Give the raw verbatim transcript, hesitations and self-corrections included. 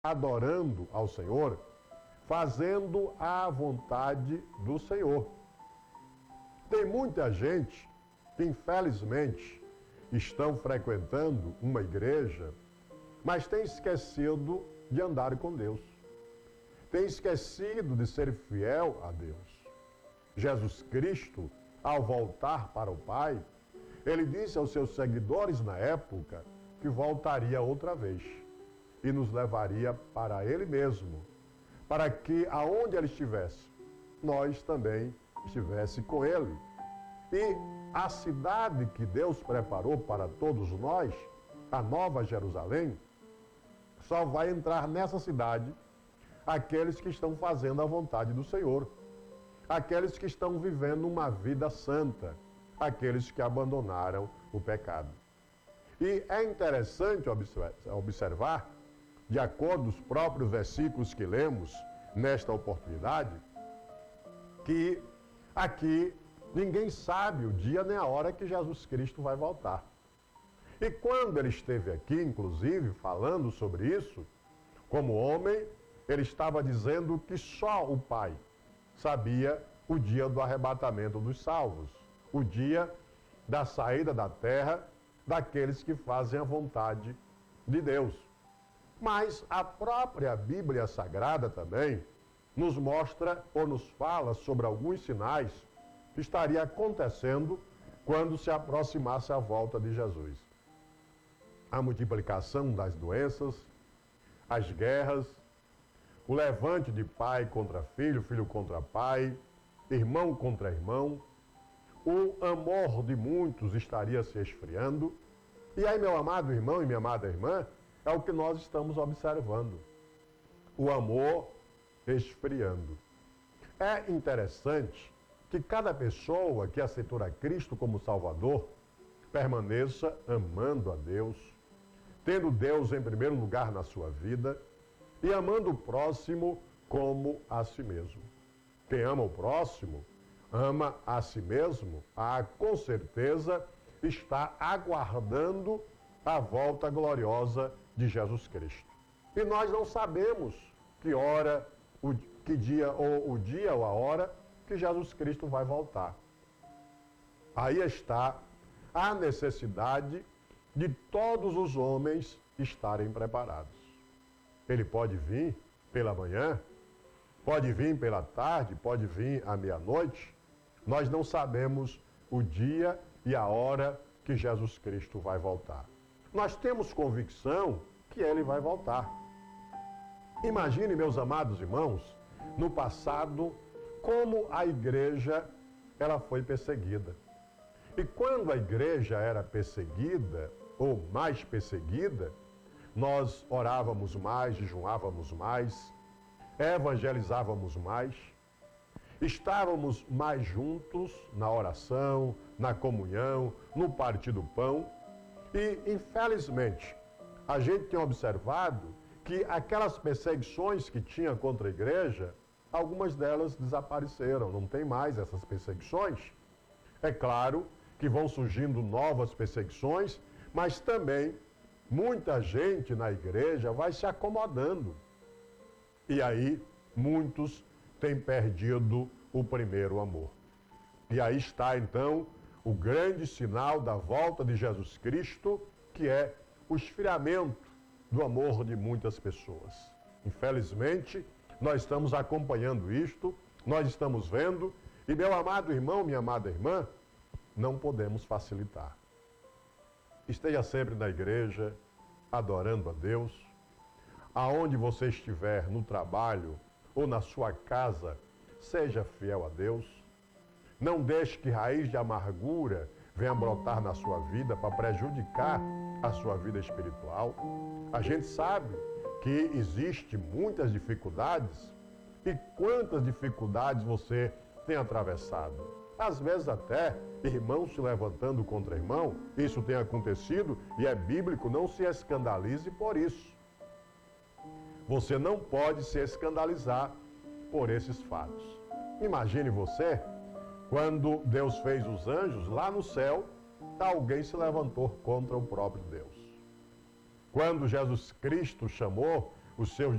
adorando ao Senhor, fazendo a vontade do Senhor. Tem muita gente que, infelizmente, estão frequentando uma igreja, mas tem esquecido de andar com Deus. Tem esquecido de ser fiel a Deus. Jesus Cristo, ao voltar para o Pai, ele disse aos seus seguidores na época que voltaria outra vez e nos levaria para ele mesmo, para que aonde ele estivesse, nós também estivesse com ele. E a cidade que Deus preparou para todos nós, a Nova Jerusalém, só vai entrar nessa cidade aqueles que estão fazendo a vontade do Senhor, aqueles que estão vivendo uma vida santa, aqueles que abandonaram o pecado. E é interessante observar, de acordo com os próprios versículos que lemos nesta oportunidade, que aqui ninguém sabe o dia nem a hora que Jesus Cristo vai voltar. E quando ele esteve aqui, inclusive, falando sobre isso, como homem, ele estava dizendo que só o Pai sabia o dia do arrebatamento dos salvos, o dia da saída da terra daqueles que fazem a vontade de Deus. Mas a própria Bíblia Sagrada também nos mostra ou nos fala sobre alguns sinais que estaria acontecendo quando se aproximasse a volta de Jesus. A multiplicação das doenças, as guerras, o levante de pai contra filho, filho contra pai, irmão contra irmão, o amor de muitos estaria se esfriando. E aí, meu amado irmão e minha amada irmã, é o que nós estamos observando. O amor esfriando. É interessante que cada pessoa que aceitou a Cristo como Salvador permaneça amando a Deus, tendo Deus em primeiro lugar na sua vida e amando o próximo como a si mesmo. Quem ama o próximo, ama a si mesmo, ah, com certeza está aguardando a volta gloriosa de Jesus Cristo. E nós não sabemos que hora, o, que dia ou o dia ou a hora que Jesus Cristo vai voltar. Aí está a necessidade de todos os homens estarem preparados. Ele pode vir pela manhã, pode vir pela tarde, pode vir à meia-noite. Nós não sabemos o dia e a hora que Jesus Cristo vai voltar. Nós temos convicção que ele vai voltar. Imagine, meus amados irmãos, no passado, como a igreja ela foi perseguida. E quando a igreja era perseguida, ou mais perseguida, nós orávamos mais, jejuávamos mais, evangelizávamos mais, estávamos mais juntos na oração, na comunhão, no partir do pão. E, infelizmente, a gente tem observado que aquelas perseguições que tinha contra a igreja, algumas delas desapareceram, não tem mais essas perseguições. É claro que vão surgindo novas perseguições, mas também muita gente na igreja vai se acomodando. E aí, muitos têm perdido o primeiro amor. E aí está, então, o grande sinal da volta de Jesus Cristo, que é o esfriamento do amor de muitas pessoas. Infelizmente, nós estamos acompanhando isto, nós estamos vendo, e meu amado irmão, minha amada irmã, não podemos facilitar. Esteja sempre na igreja, adorando a Deus. Aonde você estiver, no trabalho ou na sua casa, seja fiel a Deus. Não deixe que raiz de amargura venha brotar na sua vida para prejudicar a sua vida espiritual. A gente sabe que existe muitas dificuldades. E quantas dificuldades você tem atravessado? Às vezes até irmão se levantando contra irmão. Isso tem acontecido e é bíblico, não se escandalize por isso. Você não pode se escandalizar por esses fatos. Imagine você, quando Deus fez os anjos, lá no céu, alguém se levantou contra o próprio Deus. Quando Jesus Cristo chamou os seus